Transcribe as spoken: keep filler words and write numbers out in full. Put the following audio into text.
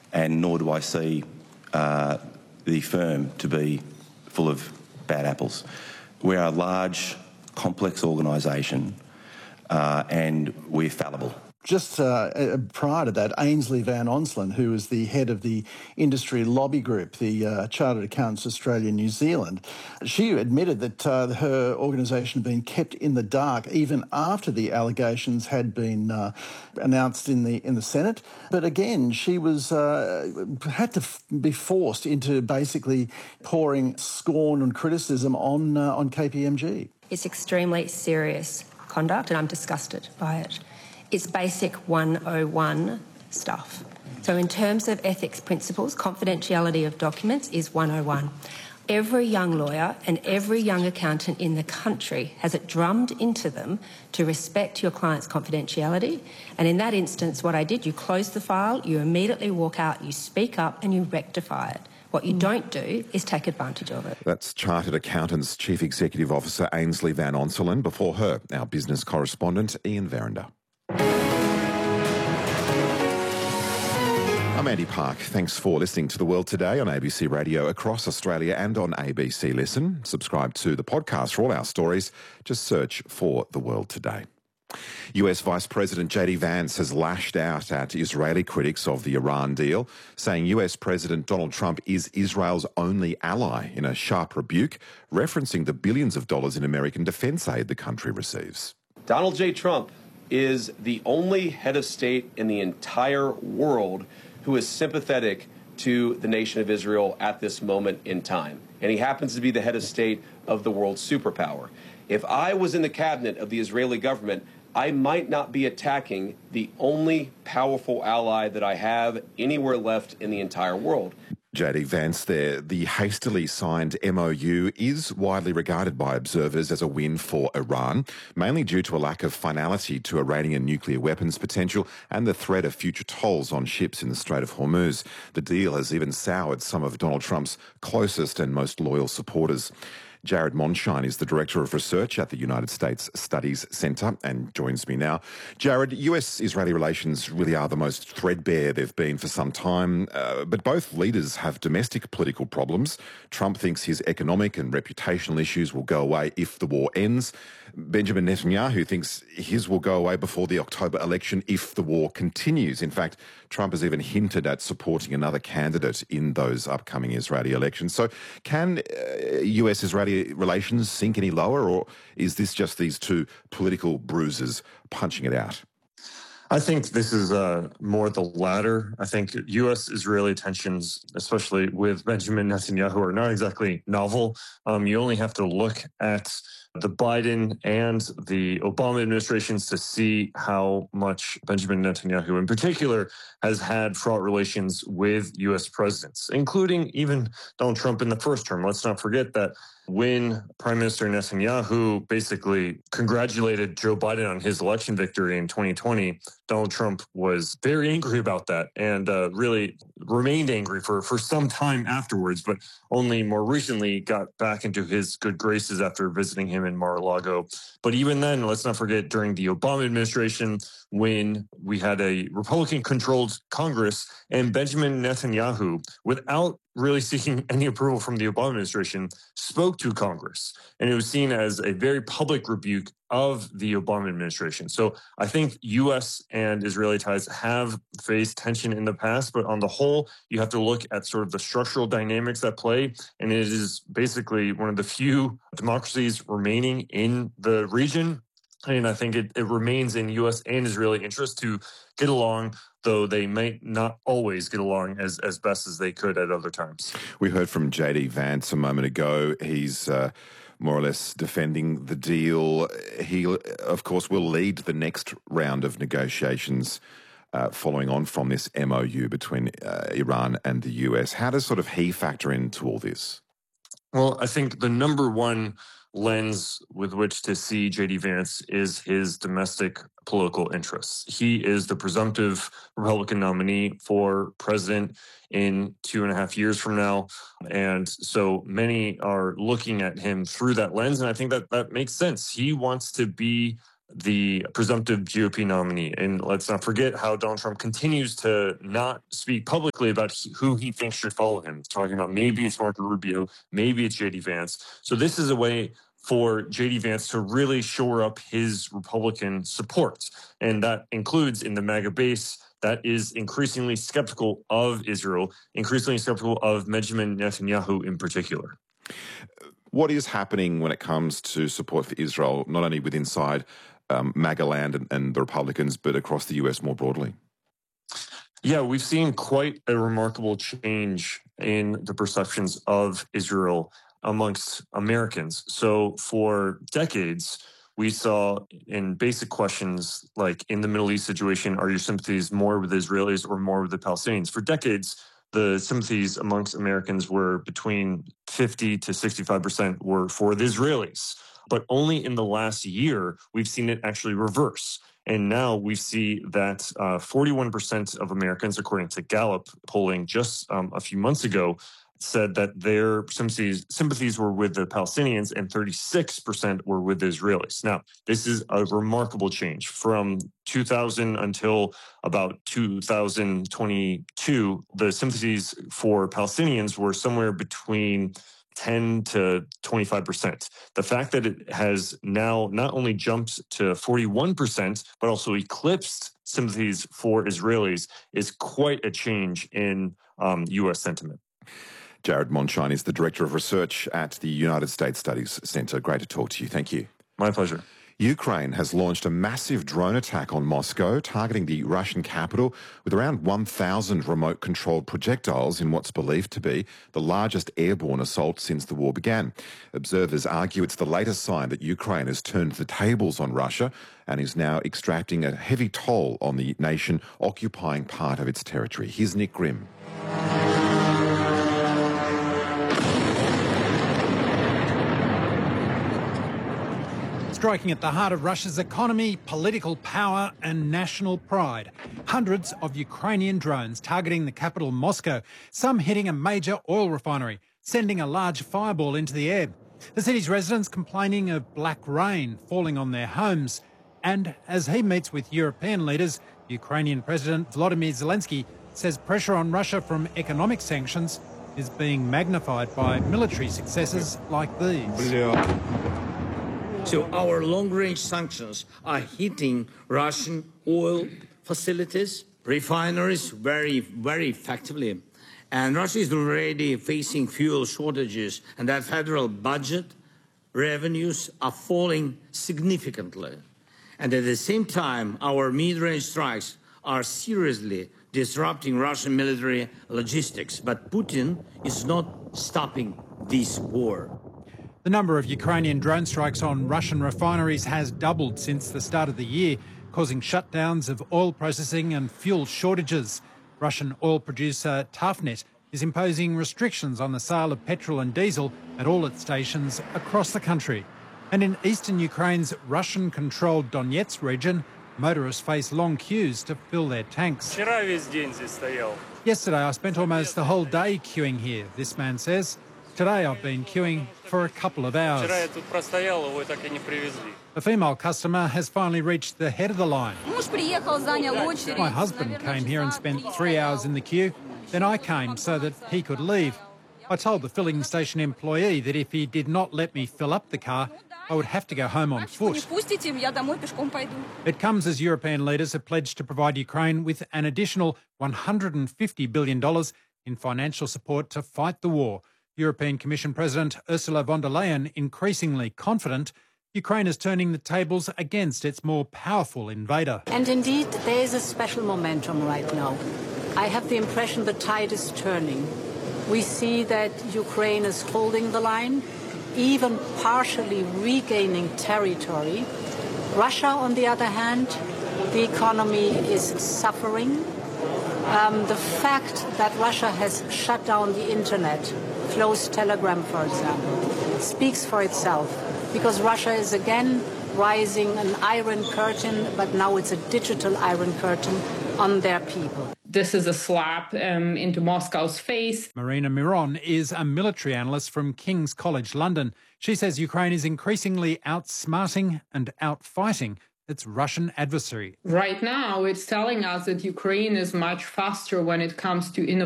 and nor do I see uh, the firm to be full of bad apples. We're a large, complex organisation, uh, and we're fallible. Just uh, prior to that, Ainsley Van Onselen, who is the head of the industry lobby group, the uh, Chartered Accountants Australia New Zealand, she admitted that uh, her organisation had been kept in the dark even after the allegations had been uh, announced in the in the Senate. But again, she was uh, had to f- be forced into basically pouring scorn and criticism on uh, on K P M G. It's extremely serious conduct, and I'm disgusted by it. It's basic one oh one stuff. So in terms of ethics principles, confidentiality of documents is one oh one. Every young lawyer and every young accountant in the country has it drummed into them to respect your client's confidentiality. And in that instance, what I did, you close the file, you immediately walk out, you speak up and you rectify it. What you don't do is take advantage of it. That's Chartered Accountants Chief Executive Officer Ainsley Van Onselen. Before her, our business correspondent Ian Verinder. I'm Andy Park. Thanks for listening to The World Today on A B C Radio across Australia and on A B C Listen. Subscribe to the podcast for all our stories. Just search for The World Today. U S Vice President J D Vance has lashed out at Israeli critics of the Iran deal, saying U S President Donald Trump is Israel's only ally in a sharp rebuke, referencing the billions of dollars in American defence aid the country receives. Donald J. Trump is the only head of state in the entire world who is sympathetic to the nation of Israel at this moment in time. And he happens to be the head of state of the world's superpower. If I was in the cabinet of the Israeli government, I might not be attacking the only powerful ally that I have anywhere left in the entire world. J D Vance there. The hastily signed M O U is widely regarded by observers as a win for Iran, mainly due to a lack of finality to Iranian nuclear weapons potential and the threat of future tolls on ships in the Strait of Hormuz. The deal has even soured some of Donald Trump's closest and most loyal supporters. Jared Monshine is the Director of Research at the United States Studies Centre and joins me now. Jared, U S-Israeli relations really are the most threadbare they've been for some time, uh, but both leaders have domestic political problems. Trump thinks his economic and reputational issues will go away if the war ends. Benjamin Netanyahu thinks his will go away before the October election if the war continues. In fact, Trump has even hinted at supporting another candidate in those upcoming Israeli elections. So can uh, U S-Israeli relations sink any lower, or is this just these two political bruises punching it out? I think this is uh, more the latter. I think U S-Israeli tensions, especially with Benjamin Netanyahu, are not exactly novel. Um, you only have to look at the Biden and the Obama administrations to see how much Benjamin Netanyahu in particular has had fraught relations with U S presidents, including even Donald Trump in the first term. Let's not forget that when Prime Minister Netanyahu basically congratulated Joe Biden on his election victory in twenty twenty, Donald Trump was very angry about that and uh, really remained angry for, for some time afterwards, but only more recently got back into his good graces after visiting him in Mar-a-Lago. But even then, let's not forget during the Obama administration, when we had a Republican-controlled Congress and Benjamin Netanyahu, without really seeking any approval from the Obama administration, spoke to Congress. And it was seen as a very public rebuke of the Obama administration. So I think U S and Israeli ties have faced tension in the past, but on the whole, you have to look at sort of the structural dynamics at play. And it is basically one of the few democracies remaining in the region. And I think it, it remains in U S and Israeli interest to get along, though they might not always get along as, as best as they could at other times. We heard from J D Vance a moment ago. He's uh, more or less defending the deal. He, of course, will lead the next round of negotiations uh, following on from this M O U between uh, Iran and the U S. How does sort of he factor into all this? Well, I think the number one lens with which to see J D Vance is his domestic political interests. He is the presumptive Republican nominee for president in two and a half years from now. And so many are looking at him through that lens. And I think that that makes sense. He wants to be the presumptive G O P nominee. And let's not forget how Donald Trump continues to not speak publicly about who he thinks should follow him. He's talking about maybe it's Marco Rubio, maybe it's J D Vance. So this is a way for J D Vance to really shore up his Republican support. And that includes in the MAGA base that is increasingly skeptical of Israel, increasingly skeptical of Benjamin Netanyahu in particular. What is happening when it comes to support for Israel, not only with inside um, MAGA land and, and the Republicans, but across the U S more broadly? Yeah, we've seen quite a remarkable change in the perceptions of Israel amongst Americans. So for decades, we saw in basic questions like in the Middle East situation, are your sympathies more with the Israelis or more with the Palestinians? For decades, the sympathies amongst Americans were between fifty to sixty-five percent were for the Israelis. But only in the last year, we've seen it actually reverse. And now we see that uh, forty-one percent of Americans, according to Gallup polling just um, a few months ago, said that their sympathies, sympathies were with the Palestinians and thirty-six percent were with the Israelis. Now, this is a remarkable change. From two thousand until about two thousand twenty-two, the sympathies for Palestinians were somewhere between ten to twenty-five percent. The fact that it has now not only jumped to forty-one percent, but also eclipsed sympathies for Israelis is quite a change in um, U S sentiment. Jared Monshine is the Director of Research at the United States Studies Centre. Great to talk to you. Thank you. My pleasure. Ukraine has launched a massive drone attack on Moscow, targeting the Russian capital with around one thousand remote-controlled projectiles in what's believed to be the largest airborne assault since the war began. Observers argue it's the latest sign that Ukraine has turned the tables on Russia and is now extracting a heavy toll on the nation occupying part of its territory. Here's Nick Grimm. Striking at the heart of Russia's economy, political power and national pride. Hundreds of Ukrainian drones targeting the capital Moscow, some hitting a major oil refinery, sending a large fireball into the air. The city's residents complaining of black rain falling on their homes. And as he meets with European leaders, Ukrainian President Volodymyr Zelensky says pressure on Russia from economic sanctions is being magnified by military successes like these. So our long-range sanctions are hitting Russian oil facilities, refineries very, very effectively. And Russia is already facing fuel shortages, and that federal budget revenues are falling significantly. And at the same time, our mid-range strikes are seriously disrupting Russian military logistics. But Putin is not stopping this war. The number of Ukrainian drone strikes on Russian refineries has doubled since the start of the year, causing shutdowns of oil processing and fuel shortages. Russian oil producer Tafnet is imposing restrictions on the sale of petrol and diesel at all its stations across the country. And in eastern Ukraine's Russian-controlled Donetsk region, motorists face long queues to fill their tanks. Yesterday I spent almost the whole day queuing here, this man says. Today I've been queuing for a couple of hours. A female customer has finally reached the head of the line. My husband came here and spent three hours in the queue. Then I came so that he could leave. I told the filling station employee that if he did not let me fill up the car, I would have to go home on foot. It comes as European leaders have pledged to provide Ukraine with an additional one hundred fifty billion dollars in financial support to fight the war. European Commission President Ursula von der Leyen increasingly confident Ukraine is turning the tables against its more powerful invader. And indeed, there is a special momentum right now. I have the impression the tide is turning. We see that Ukraine is holding the line, even partially regaining territory. Russia, on the other hand, the economy is suffering. Um, the fact that Russia has shut down the internet, closed Telegram, for example, speaks for itself, because Russia is again rising an iron curtain, but now it's a digital iron curtain on their people. This is a slap um, into Moscow's face. Marina Miron is a military analyst from King's College London. She says Ukraine is increasingly outsmarting and outfighting its Russian adversary. Right now, it's telling us that Ukraine is much faster when it comes to innovation.